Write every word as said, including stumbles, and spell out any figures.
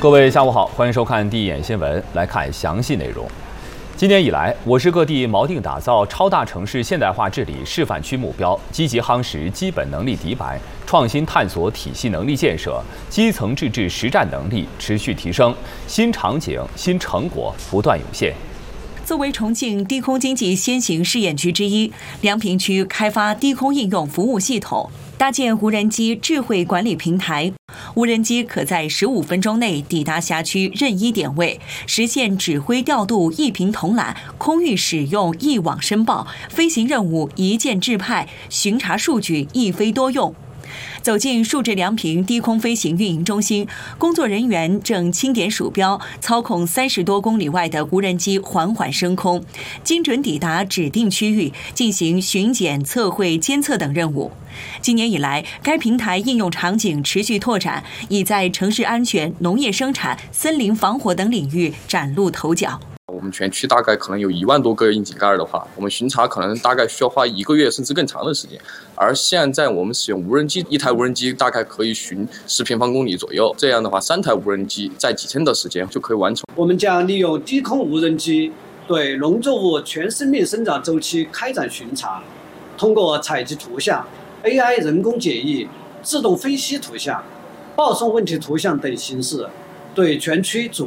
各位下午好，欢迎收看第一眼新闻，来看详细内容。今年以来，我市各地锚定打造超大城市现代化治理示范区目标，积极夯实基本能力底板，创新探索体系能力建设，基层自治实战能力持续提升，新场景、新成果不断涌现。 作为重庆低空经济先行试验区之一，梁平区开发低空应用服务系统，搭建无人机智慧管理平台。无人机可在十五分钟内抵达辖区任意点位，实现指挥调度一屏统揽，空域使用一网申报，飞行任务一键制派，巡查数据一飞多用。走进数字梁平低空飞行运营中心，工作人员正清点鼠标，操控三十多公里外的无人机缓缓升空，精准抵达指定区域，进行巡检、测绘、监测等任务。今年以来，该平台应用场景持续拓展，已在城市安全、农业生产、森林防火等领域崭露头角。 我们全区大概可能有一万多个窨井盖的话，我们巡查可能大概需要花一个月甚至更长的时间。而现在我们使用无人机，一台无人机大概可以巡十平方公里左右，这样的话，三台无人机在几天的时间就可以完成。 我们将利用低空无人机对农作物全生命生长周期开展巡查，通过采集图像、A I 人工解译、自动分析图像、报送问题图像等形式，对全区主